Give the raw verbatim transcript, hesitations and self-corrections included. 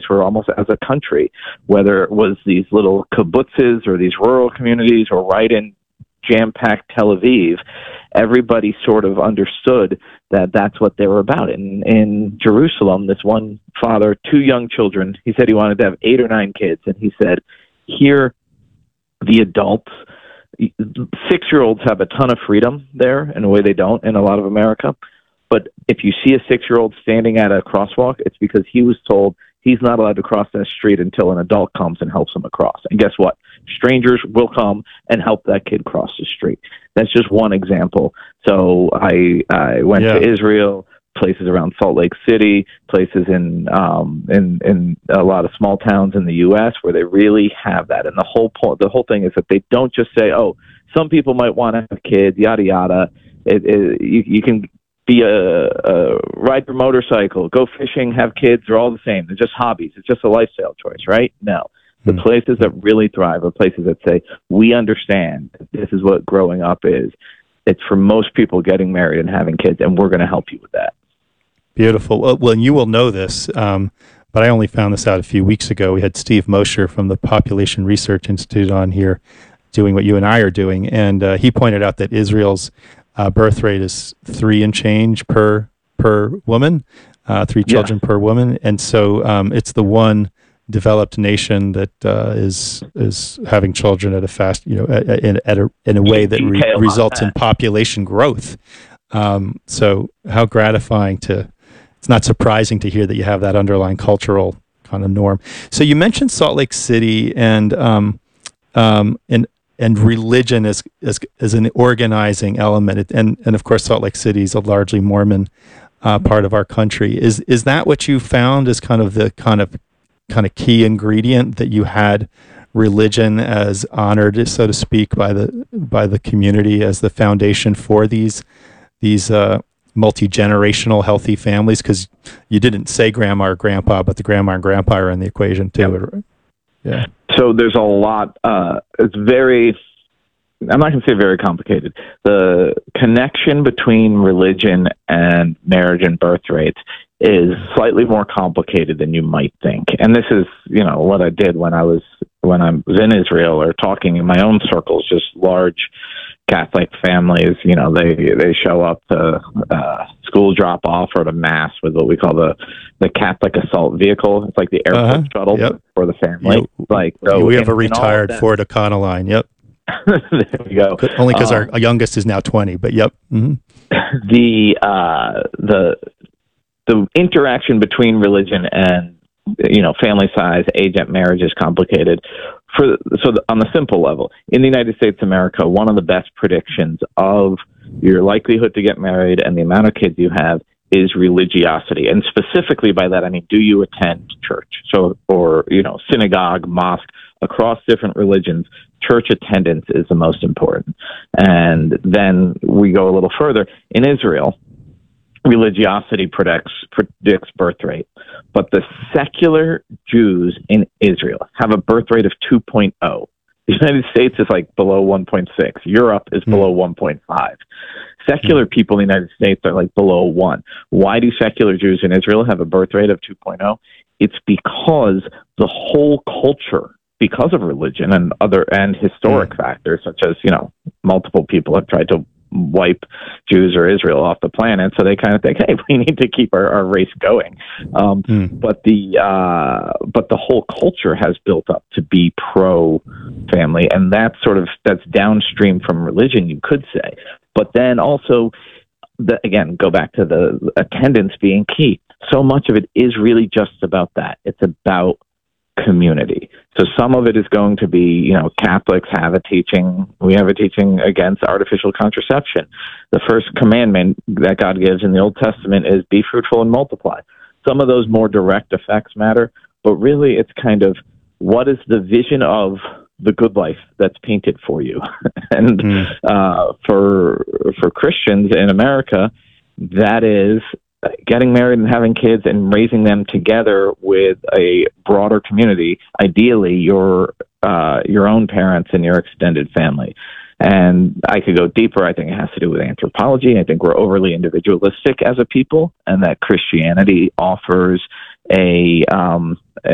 for almost as a country, whether it was these little kibbutzes or these rural communities or right in jam-packed Tel Aviv. Everybody sort of understood that that's what they were about. In, in Jerusalem, this one father, two young children, he said he wanted to have eight or nine kids, and he said, here, the adults, six-year-olds have a ton of freedom there in a way they don't in a lot of America. But if you see a six-year-old standing at a crosswalk, it's because he was told he's not allowed to cross that street until an adult comes and helps him across. And guess what? Strangers will come and help that kid cross the street. That's just one example. So I I went yeah. to Israel, places around Salt Lake City, places in um in in a lot of small towns in the U S where they really have that. And the whole point, the whole thing is that they don't just say, oh, some people might want to have kids, yada yada. It, it, you, you can be a, a ride your motorcycle, go fishing, have kids. They're all the same. They're just hobbies. It's just a lifestyle choice, right? No. The mm-hmm. places that really thrive are places that say, we understand that this is what growing up is. It's for most people getting married and having kids, and we're going to help you with that. Beautiful. Well, well you will know this, um, but I only found this out a few weeks ago. We had Steve Mosher from the Population Research Institute on here doing what you and I are doing, and uh, he pointed out that Israel's Uh, birth rate is three and change per per woman, uh, three children yeah. per woman, and so um, it's the one developed nation that uh, is is having children at a fast, you know, in at a in a way that re- results that. in population growth. Um, so how gratifying to! It's not surprising to hear that you have that underlying cultural kind of norm. So you mentioned Salt Lake City and um, um, and. and religion as, as as an organizing element, and and of course Salt Lake City is a largely Mormon uh, part of our country. Is is that what you found as kind of the kind of kind of key ingredient, that you had religion as honored, so to speak, by the by the community as the foundation for these these uh, multi-generational healthy families? Because you didn't say grandma or grandpa, but the grandma and grandpa are in the equation too. Yep. Yeah. So there's a lot. Uh, it's very, I'm not going to say very complicated. The connection between religion and marriage and birth rates is slightly more complicated than you might think. And this is, you know, what I did when I was when I was in Israel, or talking in my own circles, just large Catholic families. You know, they they show up to uh, school drop off or to mass with what we call the the Catholic assault vehicle. It's like the airport uh-huh. shuttle yep. for the family. Yep. Like so, we have in, a retired Ford Econoline. Yep. There we go. Only because um, our youngest is now twenty, but yep. Mm-hmm. The uh, the the interaction between religion and, you know, family size, age at marriage is complicated. For so the, on the simple level, in the United States of America, one of the best predictions of your likelihood to get married and the amount of kids you have is religiosity. And specifically by that, I mean, do you attend church? So, or, you know, synagogue, mosque, across different religions, church attendance is the most important. And then we go a little further. In Israel, religiosity predicts predicts birth rate, but the secular Jews in Israel have a birth rate of two point oh. The United States is like below one point six. Europe is below mm. one point five. Secular mm. people in the United States are like below one. Why do secular Jews in Israel have a birth rate of two point oh? It's because the whole culture, because of religion and other and historic mm. factors, such as, you know, multiple people have tried to wipe Jews or Israel off the planet, so they kind of think, hey, we need to keep our, our race going. Um, mm. But the uh, but the whole culture has built up to be pro family, and that's sort of that's downstream from religion, you could say. But then also, the, again, go back to the attendance being key. So much of it is really just about that. It's about community. So some of it is going to be, you know, Catholics have a teaching, we have a teaching against artificial contraception. The first commandment that God gives in the Old Testament is be fruitful and multiply. Some of those more direct effects matter, but really it's kind of what is the vision of the good life that's painted for you. and mm. uh, for for Christians in America, that is getting married and having kids and raising them together with a broader community, ideally your uh, your own parents and your extended family. And I could go deeper. I think it has to do with anthropology. I think we're overly individualistic as a people, and that Christianity offers a um,